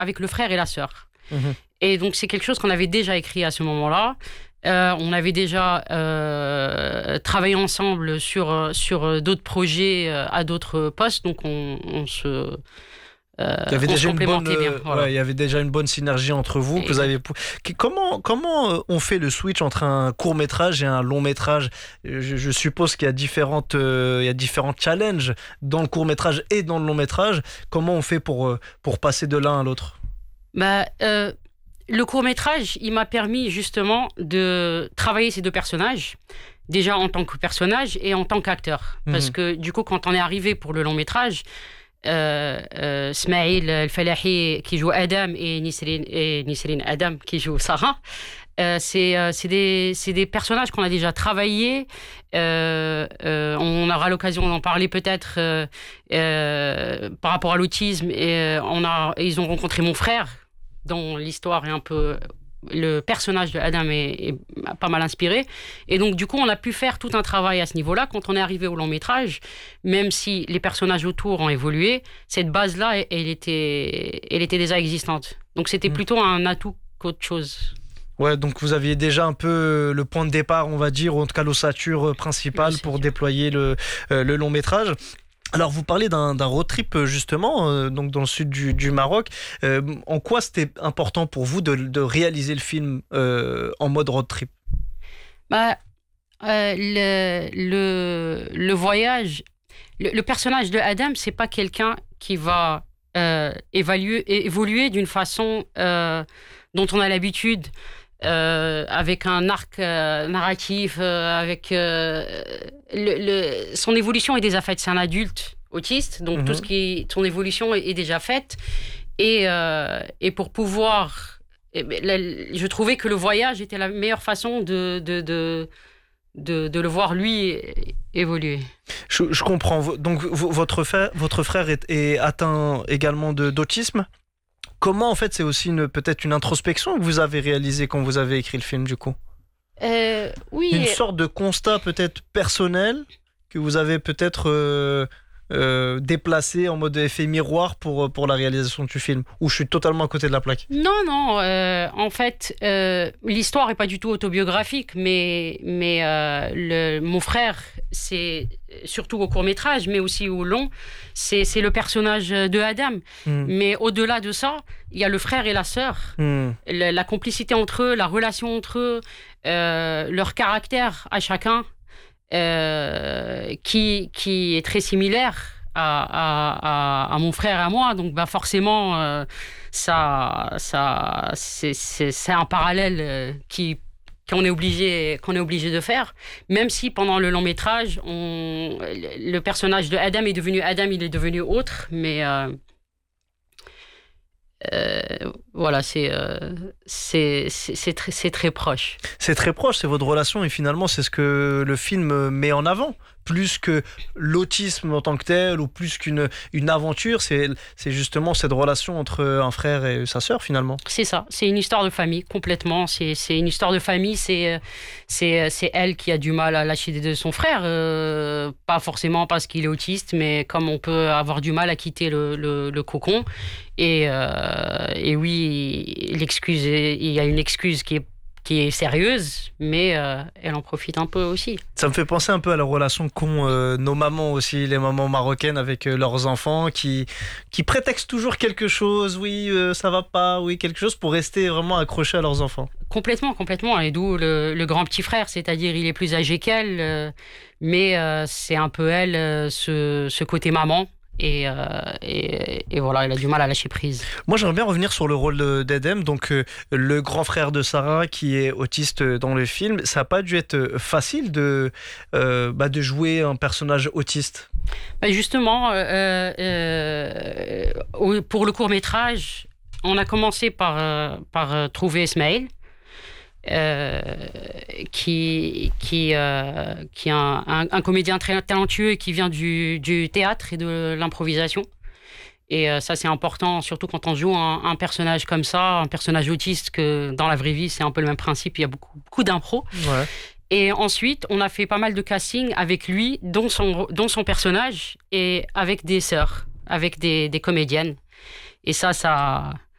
avec le frère et la sœur. Mhm. Et donc, c'est quelque chose qu'on avait déjà écrit à ce moment-là. On avait déjà travaillé ensemble sur d'autres projets à d'autres postes. Donc, on se Il y avait on se déjà complémentait bien. Voilà. il y avait déjà une bonne synergie entre vous. Que vous avez... Comment on fait le switch entre un court métrage et un long métrage? Je suppose qu'il y a il y a différents challenges dans le court métrage et dans le long métrage. Comment on fait pour passer de l'un à l'autre? Bah, le court-métrage, il m'a permis justement de travailler ces deux personnages, déjà en tant que personnage et en tant qu'acteur. Parce que du coup, quand on est arrivé pour le long-métrage, Smaïl El-Falahi qui joue Adam et Nisrine Adam qui joue Sarah, c'est des personnages qu'on a déjà travaillé. On aura l'occasion d'en parler peut-être par rapport à l'autisme. Et ils ont rencontré mon frère, dont l'histoire est un peu... Le personnage de Adam est pas mal inspiré. Et donc, du coup, on a pu faire tout un travail à ce niveau-là. Quand on est arrivé au long-métrage, même si les personnages autour ont évolué, cette base-là, elle était déjà existante. Donc, c'était plutôt un atout qu'autre chose. Ouais, donc vous aviez déjà un peu le point de départ, on va dire, ou en tout cas l'ossature principale pour déployer le long métrage. Alors, vous parlez d'un road trip, justement, donc dans le sud du Maroc. En quoi c'était important pour vous de réaliser le film en mode road trip? Bah, le voyage, le personnage de Adam, c'est pas quelqu'un qui va évoluer d'une façon dont on a l'habitude. Avec un arc narratif, avec son évolution est déjà faite. C'est un adulte autiste, donc son évolution est déjà faite. Et pour pouvoir, je trouvais que le voyage était la meilleure façon de le voir lui évoluer. Je comprends. Donc votre frère est atteint également d'autisme. Comment, en fait, c'est aussi peut-être une introspection que vous avez réalisée quand vous avez écrit le film, du coup? Oui. Une sorte de constat peut-être personnel que vous avez peut-être déplacé en mode effet miroir pour la réalisation du film, ou je suis totalement à côté de la plaque? Non. En fait, l'histoire n'est pas du tout autobiographique, mais mon frère, c'est surtout au court-métrage, mais aussi au long, c'est le personnage de Adam. Mais au-delà de ça, il y a le frère et la sœur. La complicité entre eux, la relation entre eux, leur caractère à chacun, qui est très similaire à mon frère et à moi. Donc forcément, c'est un parallèle qu'on est obligé de faire, même si pendant le long métrage le personnage de Adam est devenu Adam, il est devenu autre, mais voilà, c'est très proche. C'est très proche, c'est votre relation, et finalement c'est ce que le film met en avant, plus que l'autisme en tant que tel, ou plus qu'une aventure, c'est justement cette relation entre un frère et sa sœur, finalement. C'est ça, c'est une histoire de famille, complètement. C'est une histoire de famille, c'est elle qui a du mal à lâcher de son frère, pas forcément parce qu'il est autiste, mais comme on peut avoir du mal à quitter le cocon. Et oui, l'excuse, il y a une excuse qui est sérieuse, mais elle en profite un peu aussi. Ça me fait penser un peu à la relation qu'ont nos mamans aussi, les mamans marocaines avec leurs enfants, qui prétextent toujours quelque chose, oui, ça va pas, oui, quelque chose, pour rester vraiment accrochés à leurs enfants. Complètement, et d'où le grand petit frère, c'est-à-dire il est plus âgé qu'elle, mais c'est un peu elle, ce côté maman. Et voilà, elle a du mal à lâcher prise. Moi, j'aimerais bien revenir sur le rôle d'Edem, donc le grand frère de Sarah qui est autiste dans le film. Ça n'a pas dû être facile de jouer un personnage autiste. Justement, pour le court-métrage, on a commencé par trouver Ismaël, qui est un comédien très talentueux qui vient du théâtre et de l'improvisation. Et ça, c'est important, surtout quand on joue un personnage comme ça, un personnage autiste, que dans la vraie vie, c'est un peu le même principe, il y a beaucoup d'impro. Ouais. Et ensuite, on a fait pas mal de casting avec lui, dont son personnage, et avec des sœurs, avec des comédiennes. Et ça